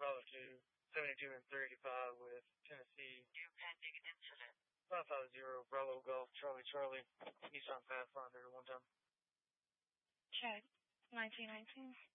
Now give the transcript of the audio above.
Bravo 2, 72 and 385 with Tennessee. New pending incident. 550 Bravo Golf Charlie Charlie, Nissan Pathfinder, one time. Check, 1919.